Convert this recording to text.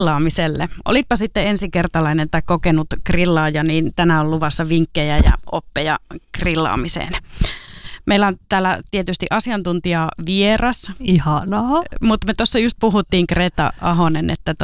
grillaamiselle. Olitpa sitten ensikertalainen tai kokenut grillaaja, niin tänään on luvassa vinkkejä ja oppeja grillaamiseen. Meillä on täällä tietysti asiantuntija vieras. Ihanaa. Mutta me tuossa just puhuttiin, Greta Ahonen, että